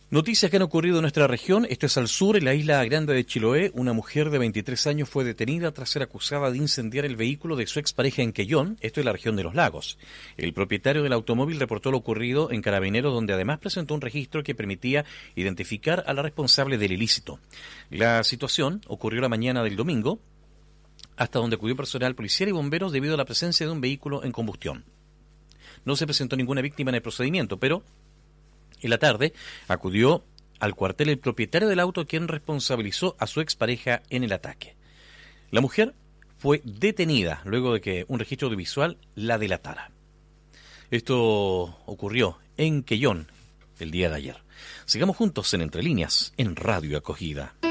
Noticias que han ocurrido en nuestra región. Esto es al sur, en la isla grande de Chiloé. Una mujer de 23 años fue detenida tras ser acusada de incendiar el vehículo de su expareja en Quellón, esto es la región de Los Lagos. El propietario del automóvil reportó lo ocurrido en Carabineros, donde además presentó un registro que permitía identificar a la responsable del ilícito. La situación ocurrió la mañana del domingo, hasta donde acudió personal policial y bomberos debido a la presencia de un vehículo en combustión. No se presentó ninguna víctima en el procedimiento, pero en la tarde acudió al cuartel el propietario del auto, quien responsabilizó a su expareja en el ataque. La mujer fue detenida luego de que un registro audiovisual la delatara. Esto ocurrió en Quellón el día de ayer. Sigamos juntos en Entre Líneas, en Radio Acogida.